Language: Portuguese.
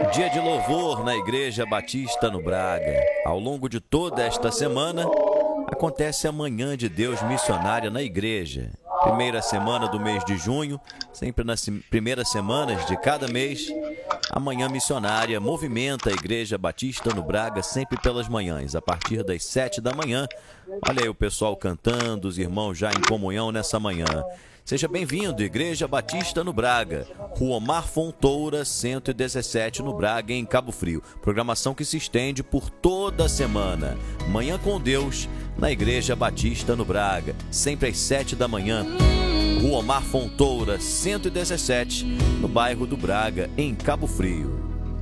Dia de louvor na Igreja Batista no Braga. Ao longo de toda esta semana, acontece a Manhã de Deus missionária na igreja. Primeira semana do mês de junho, sempre nas primeiras semanas de cada mês, a Manhã Missionária movimenta a Igreja Batista no Braga sempre pelas manhãs, a partir das 7 da manhã. Olha aí o pessoal cantando, os irmãos já em comunhão nessa manhã. Seja bem-vindo, Igreja Batista no Braga, Rua Omar Fontoura, 117, no Braga, em Cabo Frio. Programação que se estende por toda a semana. Manhã com Deus, na Igreja Batista no Braga, sempre às 7 da manhã. Rua Omar Fontoura, 117, no bairro do Braga, em Cabo Frio.